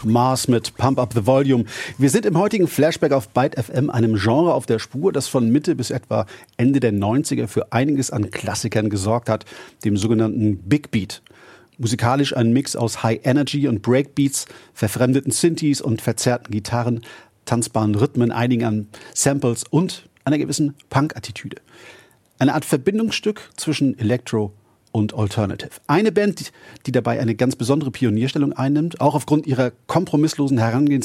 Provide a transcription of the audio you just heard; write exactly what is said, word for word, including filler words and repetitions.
Mars mit Pump Up the Volume. Wir sind im heutigen Flashback auf Byte F M, einem Genre auf der Spur, das von Mitte bis etwa Ende der neunziger für einiges an Klassikern gesorgt hat, dem sogenannten Big Beat. Musikalisch ein Mix aus High Energy und Breakbeats, verfremdeten Synthes und verzerrten Gitarren, tanzbaren Rhythmen, einigen an Samples und einer gewissen Punk-Attitüde. Eine Art Verbindungsstück zwischen Electro und Alternative. Eine Band, die dabei eine ganz besondere Pionierstellung einnimmt, auch aufgrund ihrer kompromisslosen Herangehensweise